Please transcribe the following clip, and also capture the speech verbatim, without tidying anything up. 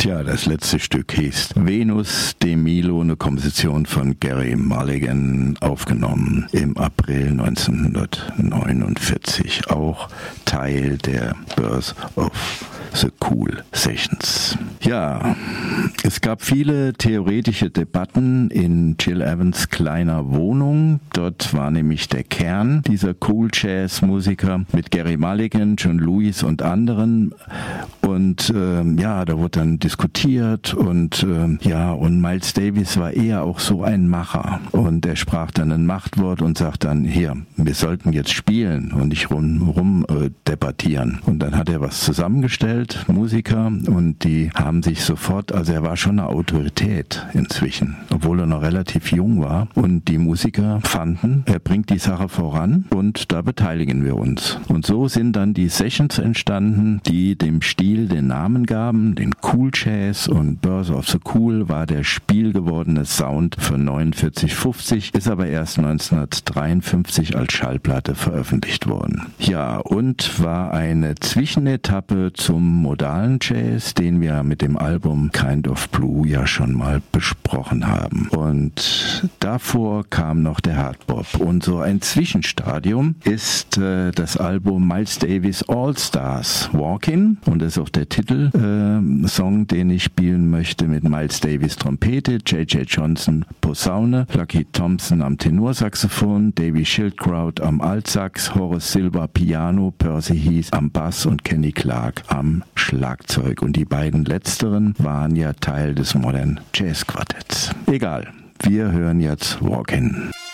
Tja, das letzte Stück hieß Venus de Milo, eine Komposition von Gerry Mulligan, aufgenommen im April neunzehnhundertneunundvierzig, auch Teil der Birth of the Cool Sessions. Ja, es gab viele theoretische Debatten in Gil Evans' kleiner Wohnung. Dort war nämlich der Kern dieser Cool Jazz Musiker mit Gerry Mulligan, John Lewis und anderen. Und äh, ja, da wurde dann diskutiert und äh, ja, und Miles Davis war eher auch so ein Macher. Und er sprach dann ein Machtwort und sagt dann, hier, wir sollten jetzt spielen und nicht rum, rum äh, debattieren. Und dann hat er was zusammengestellt, Musiker, und die haben sich sofort, also er war schon eine Autorität inzwischen, obwohl er noch relativ jung war. Und die Musiker fanden, er bringt die Sache voran und da beteiligen wir uns. Und so sind dann die Sessions entstanden, die dem Stil den Namen gaben, den Cool Jazz, und Birth of the Cool war der spielgewordene Sound für neunundvierzig fünfzig, ist aber erst neunzehnhundertdreiundfünfzig als Schallplatte veröffentlicht worden. Ja, und war eine Zwischenetappe zum modalen Jazz, den wir mit dem Album Kind of Blue ja schon mal besprochen haben. Und davor kam noch der Hardbop. Und so ein Zwischenstadium ist äh, das Album Miles Davis All Stars Walkin', und das ist auch der Titelsong, äh, den ich spielen möchte, mit Miles Davis Trompete, J J Johnson Posaune, Lucky Thompson am Tenorsaxophon, Davy Schildkraut am Altsax, Horace Silver Piano, Percy Heath am Bass und Kenny Clark am Schlagzeug. Und die beiden letzteren waren ja Teil des Modern Jazz Quartetts. Egal, wir hören jetzt Walkin'.